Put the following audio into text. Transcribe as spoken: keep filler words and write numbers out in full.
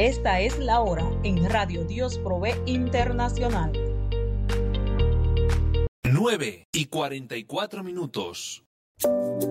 Esta es la hora en Radio Dios Provee Internacional. nueve y cuarenta y cuatro minutos.